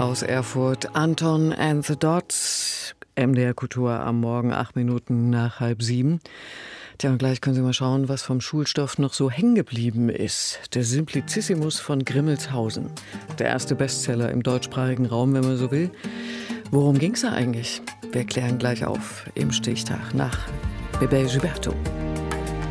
Aus Erfurt, Anton and the Dots, MDR Kultur am Morgen, 8 Minuten nach 6:30. Tja, und gleich können Sie mal schauen, was vom Schulstoff noch so hängen geblieben ist. Der Simplicissimus von Grimmelshausen. Der erste Bestseller im deutschsprachigen Raum, wenn man so will. Worum ging's da eigentlich? Wir klären gleich auf im Stichtag nach Bebel Gilberto.